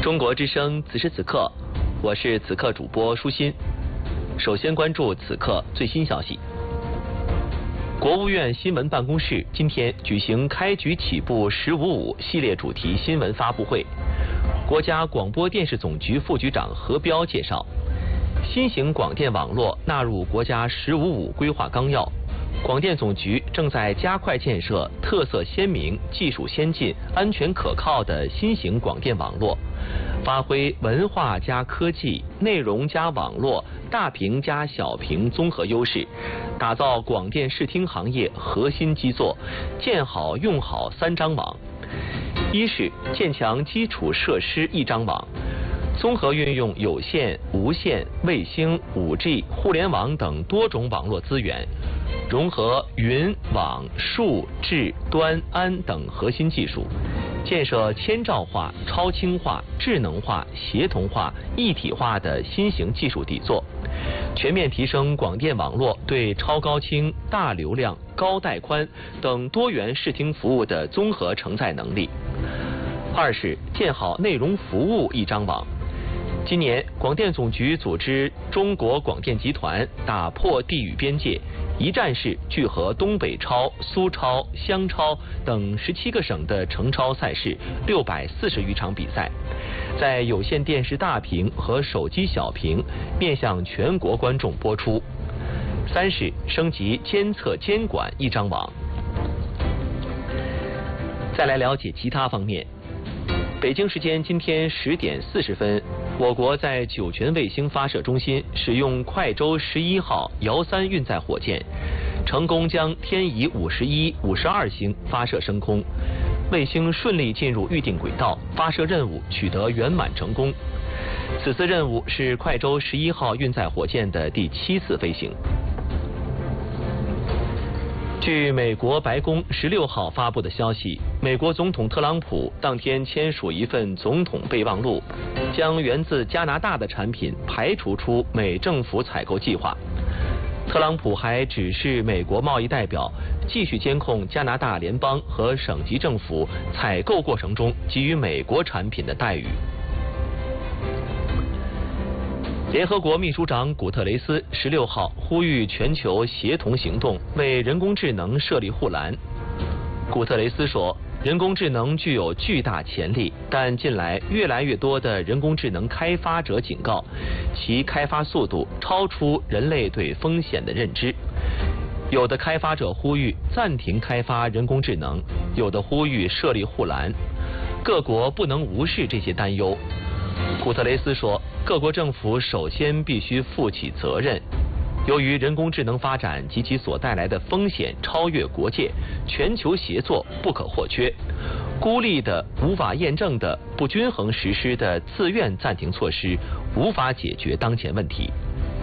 中国之声此时此刻，我是此刻主播舒心。首先关注此刻最新消息。国务院新闻办公室今天举行开局起步“1055”系列主题新闻发布会。国家广播电视总局副局长何彪介绍，新型广电网络纳入国家“1055”规划纲要。广电总局正在加快建设特色鲜明、技术先进、安全可靠的新型广电网络，发挥文化加科技、内容加网络、大屏加小屏综合优势，打造广电视听行业核心基座，建好用好3张网。一是建强基础设施1张网，综合运用有线、无线、卫星、5G、互联网等多种网络资源，融合云、网、数、智、端、安等核心技术，建设千兆化、超轻化、智能化、协同化、一体化的新型技术底座，全面提升广电网络对超高清、大流量、高带宽等多元视听服务的综合承载能力。二是建好内容服务1张网。今年，广电总局组织中国广电集团打破地域边界，一站式聚合东北超、苏超、湘超等17个省的城超赛事640余场比赛，在有线电视大屏和手机小屏面向全国观众播出。三是升级监测监管1张网。再来了解其他方面。北京时间今天10点40分，我国在酒泉卫星发射中心使用快舟11号遥3运载火箭，成功将天仪51、52星发射升空，卫星顺利进入预定轨道，发射任务取得圆满成功。此次任务是快舟11号运载火箭的第7次飞行。据美国白宫16号发布的消息，美国总统特朗普当天签署一份总统备忘录，将源自加拿大的产品排除出美政府采购计划。特朗普还指示美国贸易代表继续监控加拿大联邦和省级政府采购过程中给予美国产品的待遇。联合国秘书长古特雷斯16号呼吁全球协同行动，为人工智能设立护栏。古特雷斯说，人工智能具有巨大潜力，但近来越来越多的人工智能开发者警告，其开发速度超出人类对风险的认知。有的开发者呼吁暂停开发人工智能，有的呼吁设立护栏。各国不能无视这些担忧。古特雷斯说，各国政府首先必须负起责任。由于人工智能发展及其所带来的风险超越国界，全球协作不可或缺。孤立的、无法验证的、不均衡实施的自愿暂停措施无法解决当前问题。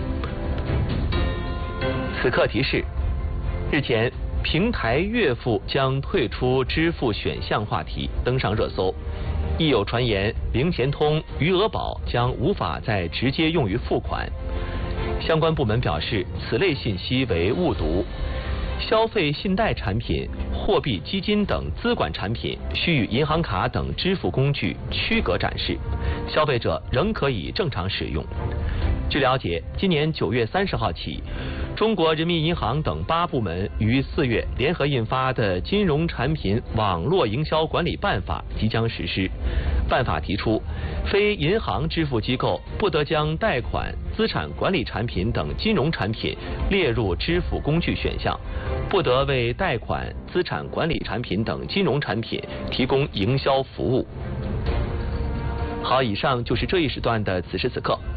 此刻提示：日前，平台月付将退出支付选项话题登上热搜。亦有传言，零钱通、余额宝将无法再直接用于付款。相关部门表示，此类信息为误读。消费信贷产品、货币基金等资管产品需与银行卡等支付工具区隔展示，消费者仍可以正常使用。据了解，今年9月30号起，中国人民银行等8部门于4月联合印发的《金融产品网络营销管理办法》即将实施。办法提出，非银行支付机构不得将贷款、资产管理产品等金融产品列入支付工具选项，不得为贷款、资产管理产品等金融产品提供营销服务。好，以上就是这一时段的此时此刻。